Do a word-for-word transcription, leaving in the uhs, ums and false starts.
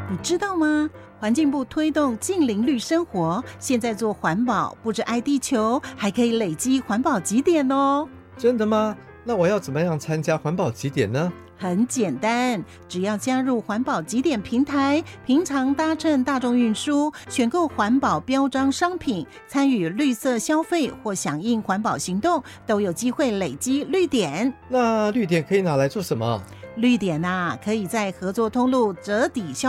你知道吗？环境部推动近邻绿生活，现在做环保不止爱地球，还可以累积环保集点哦。 真的吗？那我要怎么样参加环保集点呢？ 很简单，只要加入环保集点平台，平常搭乘大众运输，选购环保标章商品，参与绿色消费或响应环保行动，都有机会累积绿点。 那绿点可以拿来做什么？ 绿点啊，可以在合作通路折抵消